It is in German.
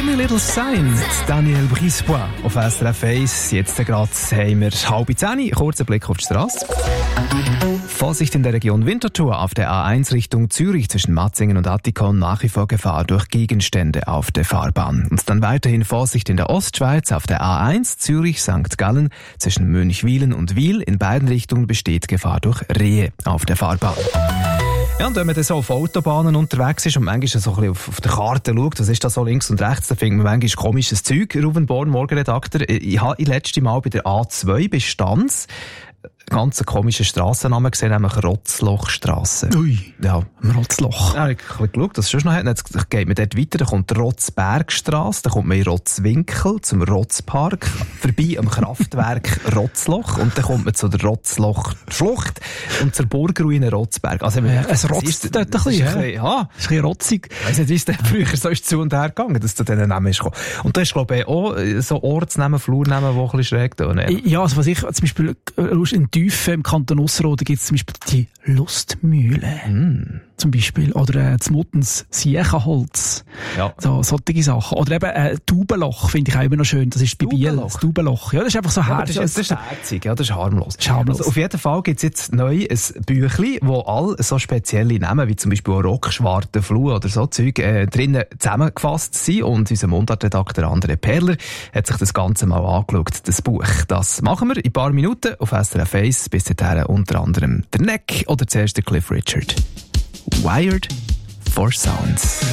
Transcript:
Funny Little Sign mit Daniel Brisebois auf SRF 1. Jetzt gerade haben wir 9:30. Kurzer Blick auf die Straße. Vorsicht in der Region Winterthur auf der A1 Richtung Zürich zwischen Matzingen und Attikon, nach wie vor Gefahr durch Gegenstände auf der Fahrbahn. Und dann weiterhin Vorsicht in der Ostschweiz auf der A1 Zürich-St. Gallen zwischen Münchwilen und Wil. In beiden Richtungen besteht Gefahr durch Rehe auf der Fahrbahn. Ja, und wenn man dann so auf Autobahnen unterwegs ist und manchmal so ein bisschen auf der Karte schaut, was ist da so links und rechts, dann findet man manchmal komisches Zeug. Ruben Born, Morgenredakteur. Ich habe letztes Mal bei der A2 bei Stanz ganz komischen Strassennamen gesehen, nämlich Rotzlochstrasse. Ui, ja, Rotzloch. Ja, ich habe geschaut, was es schon noch hat. Jetzt geht man dort weiter, dann kommt Rotzbergstrasse, dann kommt man in Rotzwinkel zum Rotzpark, vorbei am Kraftwerk Rotzloch und dann kommt man zu der Rotzlochschlucht und zur Burgruine Rotzberg. Also, es rotzt dort ein bisschen, ja. Es ist ein bisschen rotzig. Ich weiss nicht, wie es früher so ist zu und her gegangen, dass zu diesen Namen ist gekommen. Und du hast, glaube ich, auch so Ortsnamen, Flurnamen, die ein bisschen schräg tun. Ja, also was ich zum Beispiel in Tiefen im Kanton Ausserrhoden gibt es zum Beispiel die Lustmühle. Zum Beispiel. Oder das Muttens Siechenholz. Ja. So, solche Sachen. Oder eben Taubenloch finde ich auch immer noch schön. Das ist bei Biel. Das Taubenloch. Ja, das ist einfach so herzig. Das ist herzig, ja, das ist harmlos. Also auf jeden Fall gibt es jetzt neu ein Büchlein, wo all so spezielle Namen, wie zum Beispiel Rockschwarte Flur oder so Zeug, drinnen zusammengefasst sind. Und unser Mundartredakteur André Perler hat sich das Ganze mal angeschaut, das Buch. Das machen wir in ein paar Minuten auf SRF 1. Bis dahin unter anderem der Neck oder zuerst der Cliff Richard. Wired for Sounds.